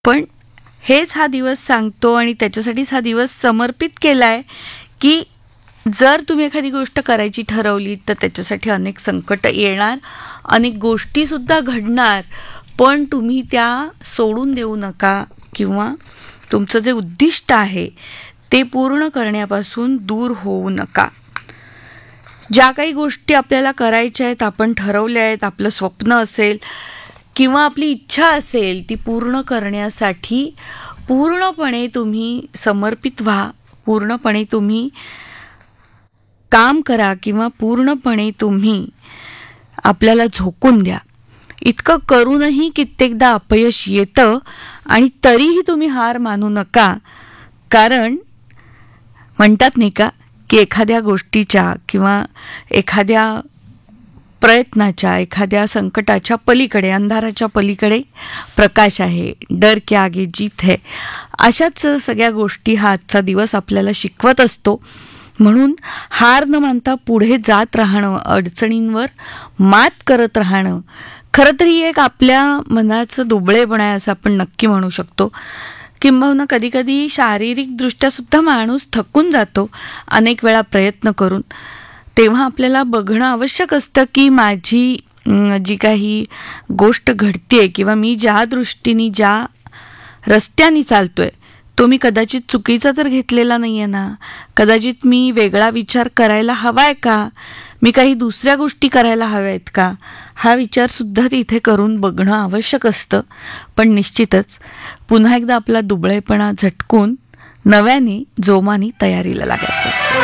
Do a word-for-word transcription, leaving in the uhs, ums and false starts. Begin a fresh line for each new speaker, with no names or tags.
पण हेच हा दिवस सांगतो आणि त्याच्यासाठीच हा दिवस समर्पित केलाय की जर तुम्ही एखादी गोष्ट करायची ठरवली तर त्याच्यासाठी अनेक संकट येणार, अनेक गोष्टीसुद्धा घडणार, पण तुम्ही त्या सोडून देऊ नका किंवा तुमचं जे उद्दिष्ट आहे ते पूर्ण करण्यापासून दूर होऊ नका. ज्या काही गोष्टी आपल्याला करायच्या आहेत, आपण ठरवल्या आहेत, आपलं स्वप्न असेल किंवा आपली इच्छा असेल ती पूर्ण करण्यासाठी पूर्णपणे तुम्ही समर्पित व्हा, पूर्णपणे तुम्ही काम करा किंवा पूर्णपणे तुम्ही आपल्याला झोकून द्या. इतकं करूनही कित्येकदा अपयश येतं आणि तरीही तुम्ही हार मानू नका, कारण म्हणतात नाही का की एखाद्या गोष्टीच्या किंवा एखाद्या प्रयत्नाच्या, एखाद्या संकटाच्या पलीकडे, अंधाराच्या पलीकडे प्रकाश आहे. डर के आगे जीत है. अशाच सगळ्या गोष्टी हा आजचा दिवस आपल्याला शिकवत असतो. म्हणून हार न मानता पुढे जात राहणं, अडचणींवर मात करत राहणं, खरं तर ही एक आपल्या मनाचं दुबळेपण आहे असं आपण नक्की म्हणू शकतो. किंबहुना कधी कधी शारीरिकदृष्ट्या सुद्धा माणूस थकून जातो अनेक वेळा प्रयत्न करून. तेव्हा आपल्याला बघणं आवश्यक असतं की माझी जी काही गोष्ट घडतेय किंवा मी ज्या दृष्टीने, ज्या रस्त्याने चालतोय तो मी कदाचित चुकीचा तर घेतलेला नाही आहे ना, कदाचित मी वेगळा विचार करायला हवा आहे का, मी काही दुसऱ्या गोष्टी करायला हव्या आहेत का, हा विचारसुद्धा तिथे करून बघणं आवश्यक असतं. पण निश्चितच पुन्हा एकदा आपला दुबळेपणा झटकून नव्याने जोमाने तयारीला लागायचं असतं.